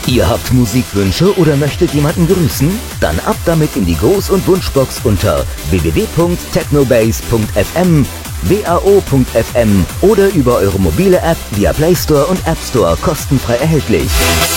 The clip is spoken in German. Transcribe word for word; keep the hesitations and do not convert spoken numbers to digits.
Ihr habt Musikwünsche oder möchtet jemanden grüßen? Dann ab damit in die Gruß- und Wunschbox unter w w w punkt technobase punkt f m, w a o punkt f m oder über eure mobile App via Play Store und App Store kostenfrei erhältlich.